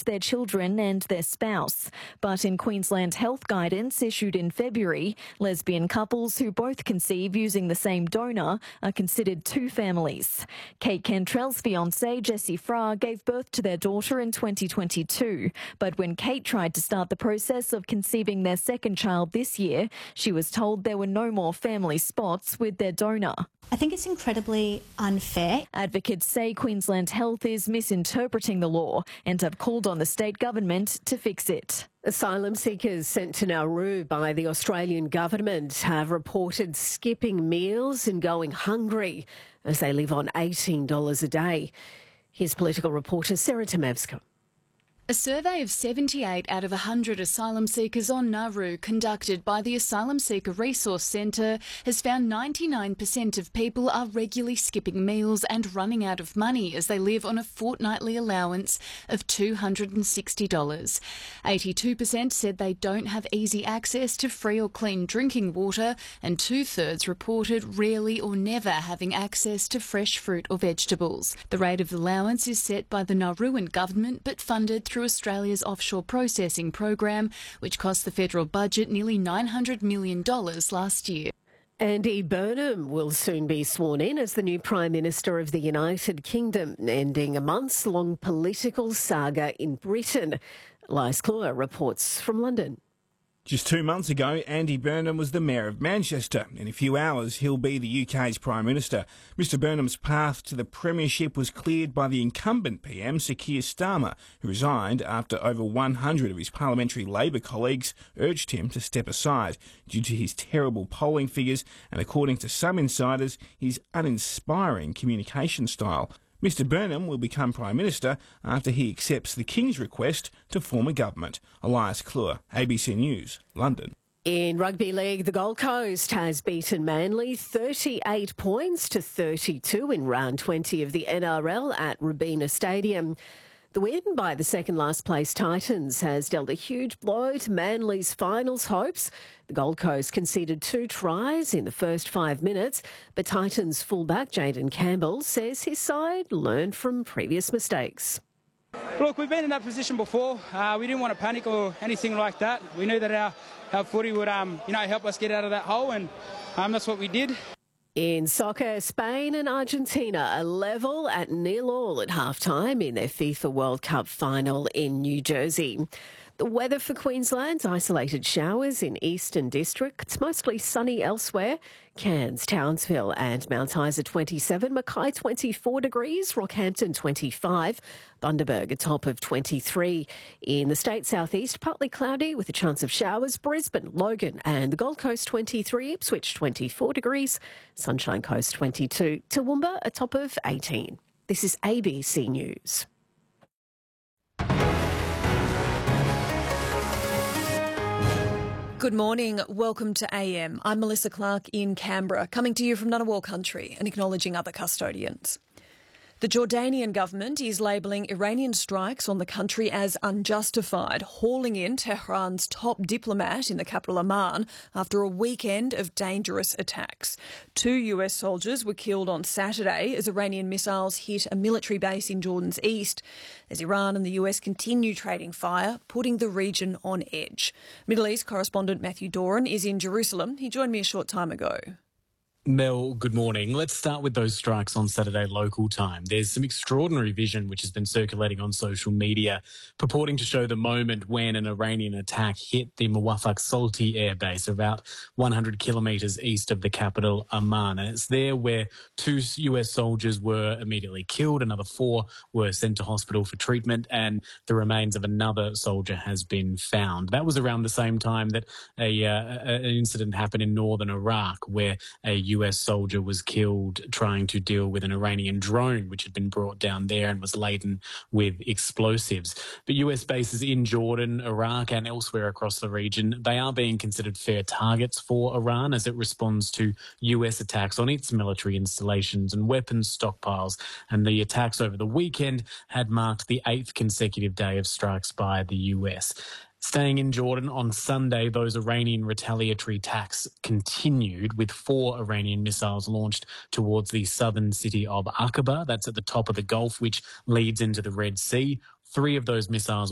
protect their children and their spouse. But in Queensland health guidance issued in February, lesbian couples who both conceive using the same donor are considered two families. Kate Cantrell's fiancé, Jesse Fra, gave birth to their daughter in 2022. But when Kate tried to start the process of conceiving their second child this year, she was told there were no more family spots with their donor. I think it's incredibly unfair. Advocates say Queensland Health is misinterpreting the law and have called on the state government to fix it. Asylum seekers sent to Nauru by the Australian government have reported skipping meals and going hungry as they live on $18 a day. Here's political reporter Sarah Tomevska. A survey of 78 out of 100 asylum seekers on Nauru conducted by the Asylum Seeker Resource Centre has found 99% of people are regularly skipping meals and running out of money as they live on a fortnightly allowance of $260. 82% said they don't have easy access to free or clean drinking water, and 2/3 reported rarely or never having access to fresh fruit or vegetables. The rate of allowance is set by the Nauruan government but funded through Australia's offshore processing program, which cost the federal budget nearly $900 million last year. Andy Burnham will soon be sworn in as the new Prime Minister of the United Kingdom, ending a months-long political saga in Britain. Lise Clure reports from London. Just 2 months ago, Andy Burnham was the Mayor of Manchester. In a few hours, he'll be the UK's Prime Minister. Mr Burnham's path to the premiership was cleared by the incumbent PM, Sir Keir Starmer, who resigned after over 100 of his parliamentary Labor colleagues urged him to step aside due to his terrible polling figures and, according to some insiders, his uninspiring communication style. Mr Burnham will become Prime Minister after he accepts the King's request to form a government. Elias Clure, ABC News, London. In Rugby League, the Gold Coast has beaten Manly 38 points to 32 in round 20 of the NRL at Robina Stadium. The win by the second last place Titans has dealt a huge blow to Manly's finals hopes. The Gold Coast conceded 2 tries in the first 5 minutes, but Titans fullback Jayden Campbell says his side learned from previous mistakes. Look, we've been in that position before. We didn't want to panic or anything like that. We knew that our footy would help us get out of that hole, and that's what we did. In soccer, Spain and Argentina are level at 0-0 at half-time in their FIFA World Cup final in New Jersey. The weather for Queensland, isolated showers in eastern districts, mostly sunny elsewhere. Cairns, Townsville and Mount Isa 27, Mackay 24 degrees, Rockhampton 25, Bundaberg a top of 23. In the state southeast, partly cloudy with a chance of showers, Brisbane, Logan and the Gold Coast 23, Ipswich 24 degrees, Sunshine Coast 22, Toowoomba a top of 18. This is ABC News. Good morning. Welcome to AM. I'm Melissa Clark in Canberra, coming to you from Ngunnawal country and acknowledging other custodians. The Jordanian government is labelling Iranian strikes on the country as unjustified, hauling in Tehran's top diplomat in the capital Amman after a weekend of dangerous attacks. 2 US soldiers were killed on Saturday as Iranian missiles hit a military base in Jordan's east, as Iran and the US continue trading fire, putting the region on edge. Middle East correspondent Matthew Doran is in Jerusalem. He joined me a short time ago. Mel, good morning. Let's start with those strikes on Saturday local time. There's some extraordinary vision which has been circulating on social media, purporting to show the moment when an Iranian attack hit the Muwafaq Salti airbase about 100 kilometres east of the capital, Amman. And it's there where 2 US soldiers were immediately killed, another 4 were sent to hospital for treatment, and the remains of another soldier has been found. That was around the same time that an incident happened in northern Iraq where a US soldier was killed trying to deal with an Iranian drone which had been brought down there and was laden with explosives. But US bases in Jordan, Iraq and elsewhere across the region, they are being considered fair targets for Iran as it responds to US attacks on its military installations and weapons stockpiles. And the attacks over the weekend had marked the 8th consecutive day of strikes by the US. Staying in Jordan, on Sunday, those Iranian retaliatory attacks continued with 4 Iranian missiles launched towards the southern city of Aqaba. That's at the top of the Gulf, which leads into the Red Sea. 3 of those missiles